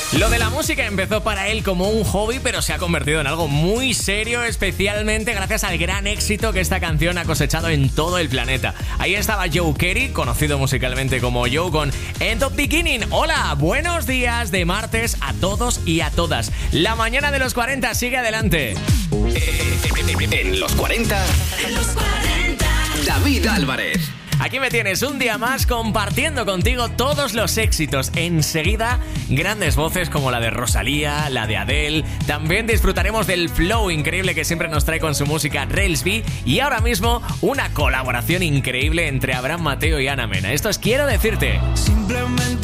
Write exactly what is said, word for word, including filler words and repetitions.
Lo de la música empezó para él como un hobby, pero se ha convertido en algo muy serio, especialmente gracias al gran éxito que esta canción ha cosechado en todo el planeta. Ahí estaba Joe Carey, conocido musicalmente como Joe, con End of Beginning. Hola, buenos días de martes a todos y a todas. La mañana de los cuarenta sigue adelante. En los cuarenta, En los cuarenta. David Álvarez. Aquí me tienes un día más compartiendo contigo todos los éxitos. Enseguida, grandes voces como la de Rosalía, la de Adele. También disfrutaremos del flow increíble que siempre nos trae con su música Relsby. Y ahora mismo, una colaboración increíble entre Abraham Mateo y Ana Mena. Esto es Quiero Decirte. Simplemente